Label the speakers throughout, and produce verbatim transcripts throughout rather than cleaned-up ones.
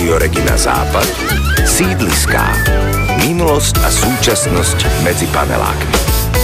Speaker 1: Rádio Regina Západ. Sídliská. Minulosť a súčasnosť medzi panelákmi.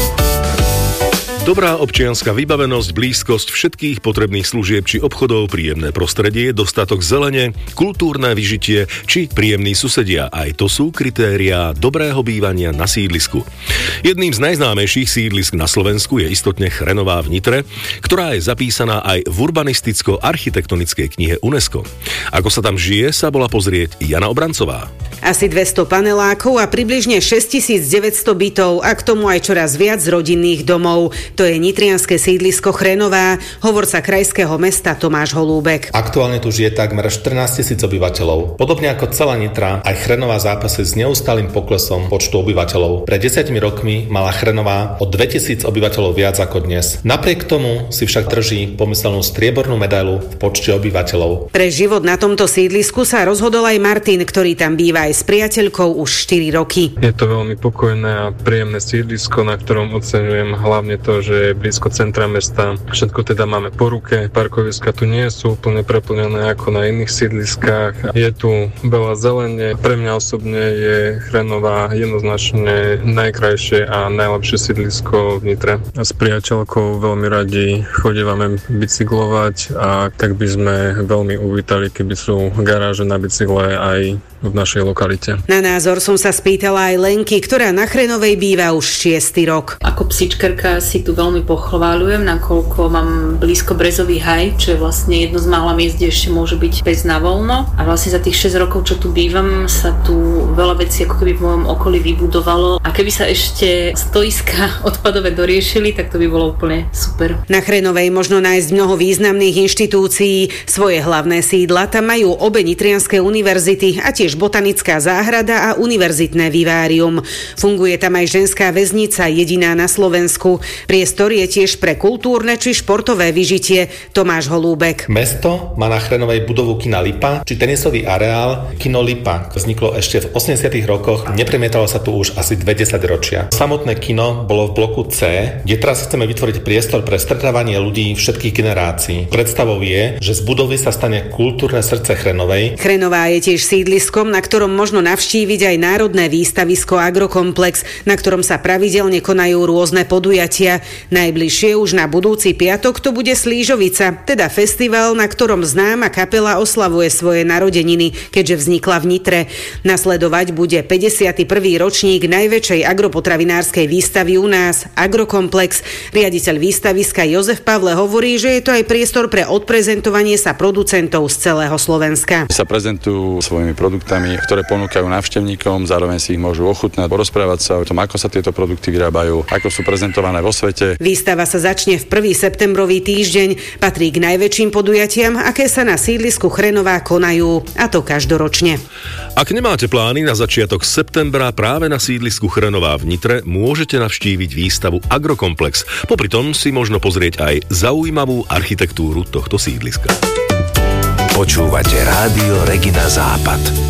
Speaker 2: Dobrá občianska vybavenosť, blízkosť všetkých potrebných služieb či obchodov, príjemné prostredie, dostatok zelene, kultúrne vyžitie či príjemní susedia. Aj to sú kritériá dobrého bývania na sídlisku. Jedným z najznámejších sídlisk na Slovensku je istotne Chrenová v Nitre, ktorá je zapísaná aj v urbanisticko-architektonickej knihe UNESCO. Ako sa tam žije, sa bola pozrieť Jana Obrancová.
Speaker 3: Asi dvesto panelákov a približne šesťtisícdeväťsto bytov a k tomu aj čoraz viac rodinných domov. To je nitrianske sídlisko Chrenová, hovorca krajského mesta Tomáš Holúbek.
Speaker 4: Aktuálne tu žije takmer štrnásť tisíc obyvateľov. Podobne ako celá Nitra, aj Chrenová zápasí s neustálym poklesom počtu obyvateľov. Pred desiatimi rokmi mala Chrenová o dvetisíc obyvateľov viac ako dnes. Napriek tomu si však drží pomyselnú striebornú medailu v počte obyvateľov.
Speaker 3: Pre život na tomto sídlisku sa rozhodol aj Martin, ktorý tam býva aj s priateľkou už štyri roky.
Speaker 5: Je to veľmi pokojné a príjemné sídlisko, na ktorom oceňujem hlavne to, že je blízko centra mesta. Všetko teda máme po ruke. Parkoviska tu nie sú úplne preplnené ako na iných sídliskách. Je tu veľa zelene. Pre mňa osobne je Chrenová jednoznačne najkrajšie a najlepšie sídlisko v Nitre. A s priateľkou veľmi radi chodívame bicyklovať a tak by sme veľmi uvítali, keby sú garáže na bicykle aj v našej lokalite.
Speaker 3: Na názor som sa spýtala aj Lenky, ktorá na Chrenovej býva už šiesty rok.
Speaker 6: Ako psičkarka si tu veľmi pochváľujem, nakoľko mám blízko Brezový haj, čo je vlastne jedno z mála miest, kde ešte môže byť pes na voľno. A vlastne za tých šesť rokov, čo tu bývam, sa tu veľa vecí ako keby v mojom okolí vybudovalo. A keby sa ešte stoiska odpadové doriešili, tak to by bolo úplne super.
Speaker 3: Na Chrenovej možno nájsť mnoho významných inštitúcií. Svoje hlavné sídla tam majú obe nitrianske univerzity a tiež botanická záhrada a univerzitné vivárium. Funguje tam aj ženská väznica, jediná na Slovensku. Priestor je tiež pre kultúrne či športové vyžitie. Tomáš Holúbek.
Speaker 4: Mesto má na Chrenovej budovu kina Lipa, či tenisový areál Kino Lipa. Vzniklo ešte v osemdesiatych rokoch, nepremietalo sa tu už asi dve desaťročia. Samotné kino bolo v bloku C, kde teraz chceme vytvoriť priestor pre stretávanie ľudí všetkých generácií. Predstavou je, že z budovy sa stane kultúrne srdce Chrenovej.
Speaker 3: Chrenová je tiež sídliskom, na ktorom možno navštíviť aj národné výstavisko Agrokomplex, na ktorom sa pravidelne konajú rôzne podujatia. Najbližšie už na budúci piatok to bude Slížovica, teda festival, na ktorom známa kapela oslavuje svoje narodeniny, keďže vznikla v Nitre. Nasledovať bude päťdesiaty prvý ročník najväčšej agropotravinárskej výstavy u nás, Agrokomplex. Riaditeľ výstaviska Jozef Pavle hovorí, že je to aj priestor pre odprezentovanie sa producentov z celého Slovenska.
Speaker 7: Sa prezentujú svojimi produktami, ktoré ponúkajú návštevníkom, zároveň si ich môžu ochutnať, porozprávať sa o tom, ako sa tieto produkty vyrábajú, ako sú prezentované vo svete.
Speaker 3: Výstava sa začne v prvý septembrový týždeň, patrí k najväčším podujatiam, aké sa na sídlisku Chrenová konajú, a to každoročne.
Speaker 2: Ak nemáte plány na začiatok septembra práve na sídlisku Chrenová v Nitre, môžete navštíviť výstavu Agrokomplex. Popri tom si možno pozrieť aj zaujímavú architektúru tohto sídliska.
Speaker 1: Počúvate Rádio Regina Západ.